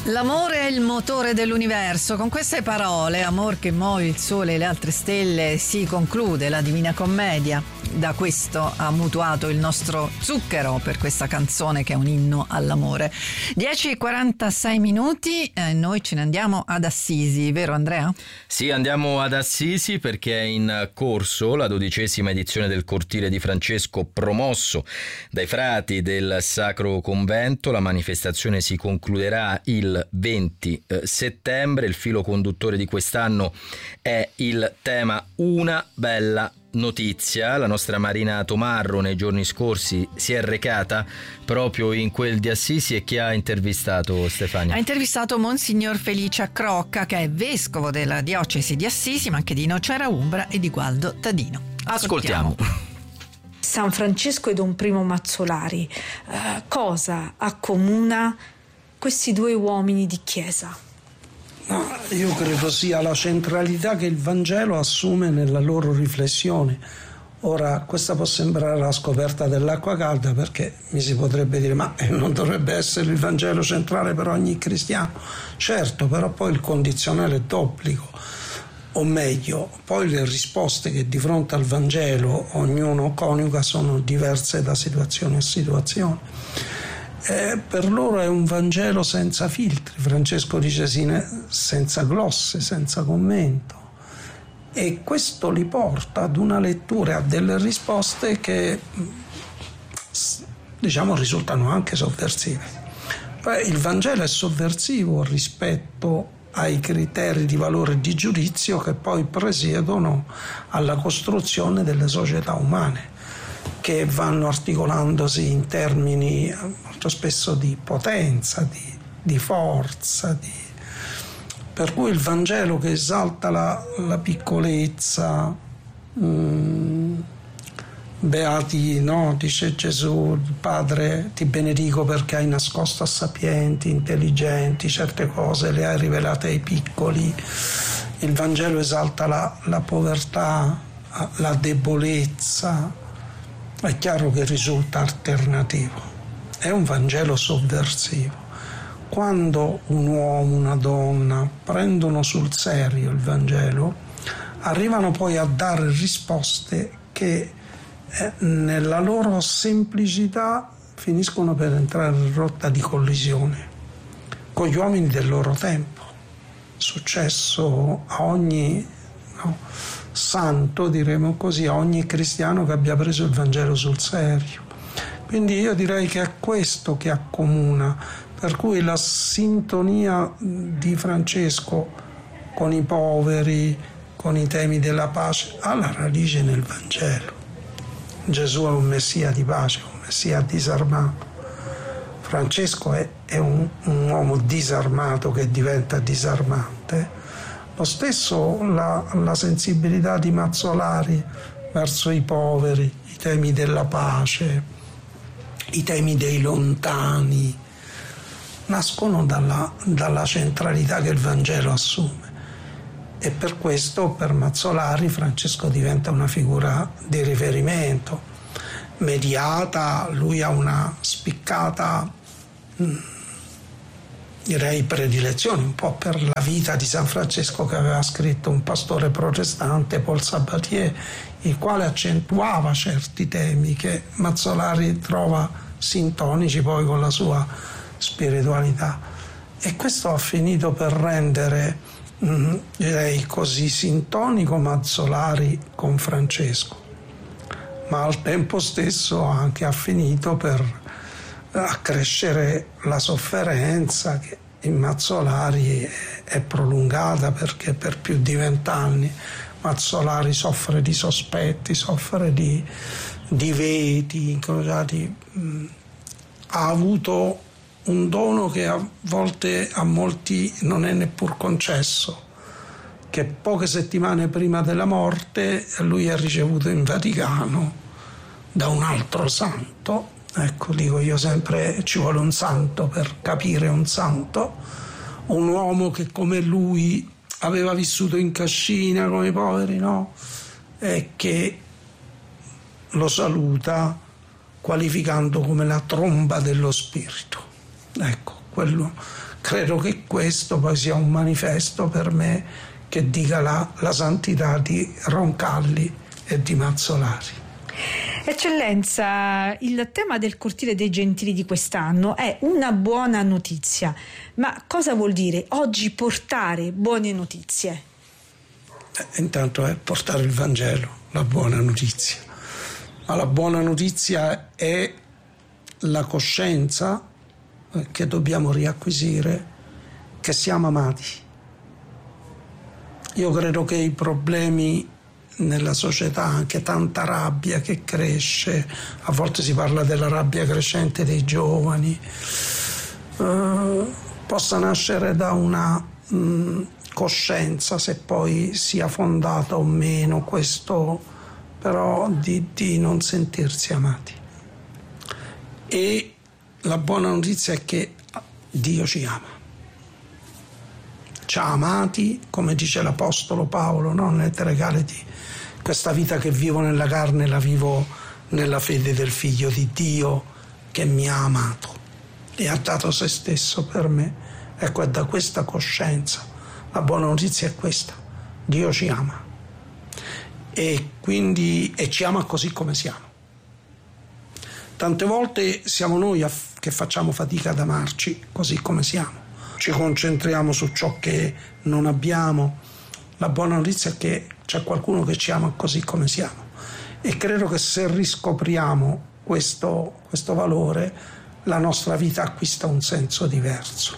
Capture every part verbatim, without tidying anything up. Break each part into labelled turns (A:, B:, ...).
A: L'amore è il motore dell'universo. Con queste parole, amor che muove il sole e le altre stelle, si conclude la Divina Commedia. Da questo ha mutuato il nostro Zucchero per questa canzone che è un inno all'amore. dieci e quarantasei minuti, eh, noi ce ne andiamo ad Assisi, vero Andrea?
B: Sì, andiamo ad Assisi perché è in corso la dodicesima edizione del Cortile di Francesco promosso dai frati del Sacro Convento. La manifestazione si concluderà il venti settembre. Il filo conduttore di quest'anno è il tema Una bella notizia. La nostra Marina Tomarro nei giorni scorsi si è recata proprio in quel di Assisi, e chi ha intervistato, Stefania?
A: Ha intervistato Monsignor Felice Crocca, che è vescovo della diocesi di Assisi, ma anche di Nocera Umbra e di Gualdo Tadino.
B: Ascoltiamo.
C: San Francesco e Don Primo Mazzolari, eh, cosa accomuna questi due uomini di chiesa?
D: No, io credo sia la centralità che il Vangelo assume nella loro riflessione. Ora, questa può sembrare la scoperta dell'acqua calda, perché mi si potrebbe dire ma non dovrebbe essere il Vangelo centrale per ogni cristiano? Certo, però poi il condizionale è d'obbligo, o meglio, poi le risposte che di fronte al Vangelo ognuno coniuga sono diverse da situazione a situazione. Eh, per loro è un Vangelo senza filtri, Francesco dice senza glosse, senza commento, e questo li porta ad una lettura, a delle risposte che diciamo risultano anche sovversive. Poi il Vangelo è sovversivo rispetto ai criteri di valore e di giudizio che poi presiedono alla costruzione delle società umane, che vanno articolandosi in termini molto spesso di potenza, di, di forza, di... per cui il Vangelo che esalta la, la piccolezza, mh, beati, no? Dice Gesù, Padre, ti benedico perché hai nascosto a sapienti, intelligenti, certe cose le hai rivelate ai piccoli. Il Vangelo esalta la, la povertà, la debolezza. È chiaro che risulta alternativo, è un Vangelo sovversivo. Quando un uomo, una donna prendono sul serio il Vangelo, arrivano poi a dare risposte che eh, nella loro semplicità finiscono per entrare in rotta di collisione con gli uomini del loro tempo. È successo a ogni... no, santo, diremo così, a ogni cristiano che abbia preso il Vangelo sul serio. Quindi io direi che è questo che accomuna, per cui la sintonia di Francesco con i poveri, con i temi della pace, ha la radice nel Vangelo. Gesù è un messia di pace, un messia disarmato. Francesco è, è un, un uomo disarmato che diventa disarmante. Lo stesso la, la sensibilità di Mazzolari verso i poveri, i temi della pace, i temi dei lontani, nascono dalla, dalla centralità che il Vangelo assume. E per questo, per Mazzolari, Francesco diventa una figura di riferimento, mediata, lui ha una spiccata... Mh, direi predilezione un po' per la vita di San Francesco che aveva scritto un pastore protestante, Paul Sabatier, il quale accentuava certi temi che Mazzolari trova sintonici poi con la sua spiritualità, e questo ha finito per rendere mh, direi così sintonico Mazzolari con Francesco, ma al tempo stesso anche ha finito per accrescere la sofferenza che in Mazzolari è prolungata, perché per più di vent'anni Mazzolari soffre di sospetti, soffre di, di veti incrociati. Ha avuto un dono che a volte a molti non è neppur concesso, che poche settimane prima della morte lui ha ricevuto in Vaticano da un altro santo. Ecco, dico io sempre, ci vuole un santo per capire un santo, un uomo che come lui aveva vissuto in cascina come i poveri, no? E che lo saluta qualificando come la tromba dello spirito. Ecco, quello credo che questo poi sia un manifesto per me che dica la, la santità di Roncalli e di Mazzolari.
C: Eccellenza, il tema del cortile dei Gentili di quest'anno è una buona notizia, ma cosa vuol dire oggi portare buone notizie?
D: Eh, intanto è portare il Vangelo, la buona notizia, ma la buona notizia è la coscienza eh, che dobbiamo riacquisire, che siamo amati. Io credo che i problemi nella società, anche tanta rabbia che cresce, a volte si parla della rabbia crescente dei giovani, eh, possa nascere da una mh, coscienza, se poi sia fondata o meno, questo però di, di non sentirsi amati. E la buona notizia è che Dio ci ama. Ci ha amati, come dice l'Apostolo Paolo, no? Nelle Teregale: questa vita che vivo nella carne la vivo nella fede del Figlio di Dio che mi ha amato e ha dato se stesso per me. Ecco, è da questa coscienza. La buona notizia è questa: Dio ci ama e quindi e ci ama così come siamo. Tante volte siamo noi a, che facciamo fatica ad amarci così come siamo. Ci concentriamo su ciò che non abbiamo. La buona notizia è che c'è qualcuno che ci ama così come siamo, e credo che se riscopriamo questo, questo valore, la nostra vita acquista un senso diverso,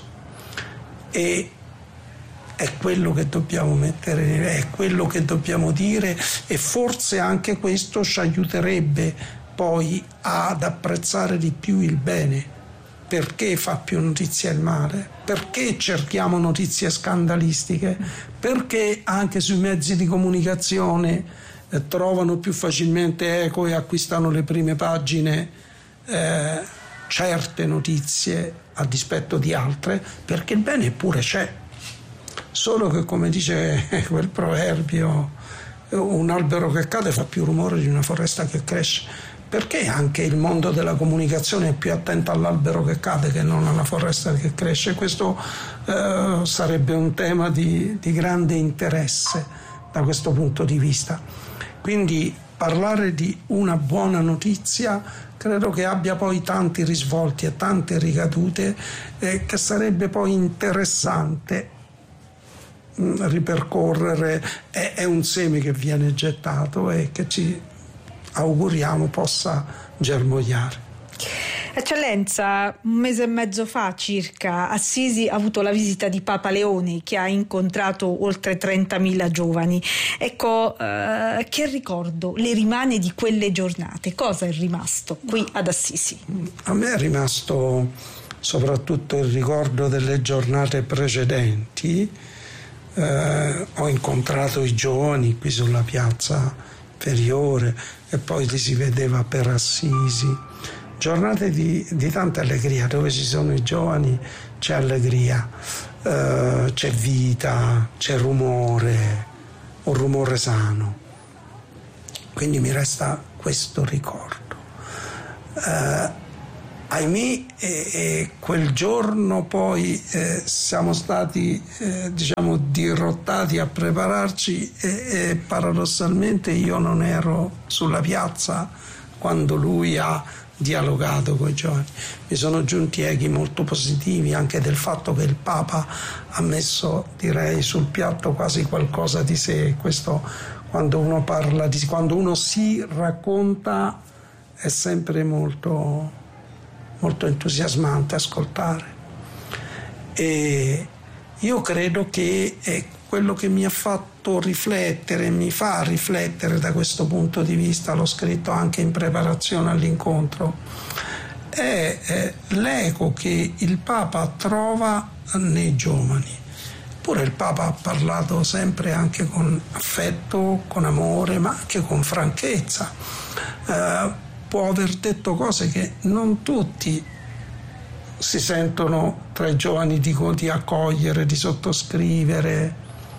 D: e è quello che dobbiamo mettere, è quello che dobbiamo dire, e forse anche questo ci aiuterebbe poi ad apprezzare di più il bene. Perché fa più notizia il male? Perché cerchiamo notizie scandalistiche? Perché anche sui mezzi di comunicazione eh, trovano più facilmente eco e acquistano le prime pagine eh, certe notizie a dispetto di altre? Perché il bene pure c'è. Solo che, come dice quel proverbio, un albero che cade fa più rumore di una foresta che cresce. Perché anche il mondo della comunicazione è più attento all'albero che cade che non alla foresta che cresce? Questo eh, sarebbe un tema di, di grande interesse da questo punto di vista. Quindi parlare di una buona notizia credo che abbia poi tanti risvolti e tante ricadute, eh, che sarebbe poi interessante mh, ripercorrere. È, è un seme che viene gettato e che ci auguriamo possa germogliare.
C: Eccellenza, un mese e mezzo fa circa Assisi ha avuto la visita di Papa Leone, che ha incontrato oltre trentamila giovani. Ecco, eh, che ricordo le rimane di quelle giornate? Cosa è rimasto qui ad Assisi?
D: A me è rimasto soprattutto il ricordo delle giornate precedenti. Eh, ho incontrato i giovani qui sulla piazza inferiore e poi li si vedeva per Assisi. Giornate di, di tanta allegria. Dove ci sono i giovani c'è allegria, eh, c'è vita, c'è rumore, un rumore sano. Quindi mi resta questo ricordo. Eh, ahimè, e, e quel giorno poi eh, siamo stati eh, diciamo dirottati a prepararci e, e paradossalmente io non ero sulla piazza quando lui ha dialogato con i giovani. Mi sono giunti echi molto positivi anche del fatto che il Papa ha messo, direi, sul piatto quasi qualcosa di sé. Questo, quando uno parla di, quando uno si racconta, è sempre molto molto entusiasmante ascoltare. E io credo che è quello che mi ha fatto riflettere, mi fa riflettere da questo punto di vista, l'ho scritto anche in preparazione all'incontro, è, è l'eco che il Papa trova nei giovani. Pure il Papa ha parlato sempre anche con affetto, con amore, ma anche con franchezza. Eh, può aver detto cose che non tutti si sentono tra i giovani di, di accogliere, di sottoscrivere,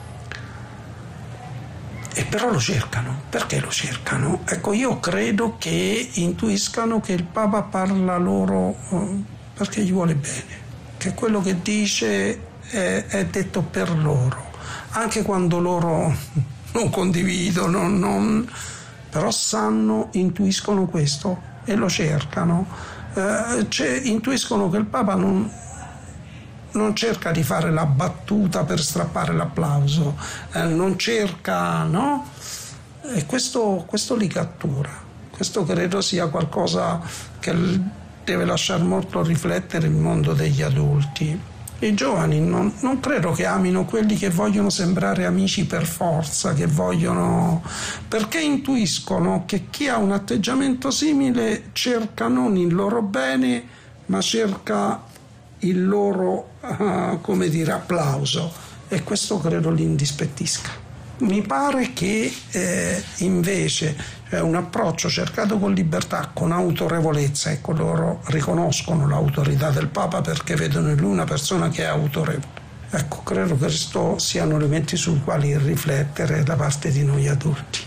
D: e però lo cercano. Perché lo cercano? Ecco, io credo che intuiscano che il Papa parla loro perché gli vuole bene, che quello che dice è, è detto per loro, anche quando loro non condividono, non, però sanno, intuiscono questo e lo cercano. Eh, cioè, intuiscono che il Papa non, non cerca di fare la battuta per strappare l'applauso, eh, non cerca, no? E questo, questo li cattura. Questo credo sia qualcosa che deve lasciare molto riflettere il mondo degli adulti. I giovani non, non credo che amino quelli che vogliono sembrare amici per forza, che vogliono, perché intuiscono che chi ha un atteggiamento simile cerca non il loro bene, ma cerca il loro, uh, come dire, applauso, e questo credo li indispettisca. Mi pare che eh, invece cioè, un approccio cercato con libertà, con autorevolezza, ecco, loro riconoscono l'autorità del Papa perché vedono in lui una persona che è autorevole. Ecco, credo che questo siano elementi sui quali riflettere da parte di noi adulti.